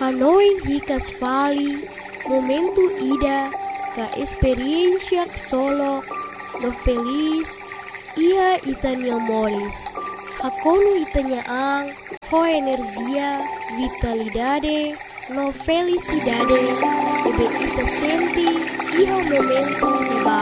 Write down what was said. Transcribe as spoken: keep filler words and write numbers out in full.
Hanoi hikas fali, momento ida, ka experiencia solo, no feliz, ia itanya moris. Hakonu itanya ang, ho energia, vitalidade, no felicidade, ebe ita senti, iho momento di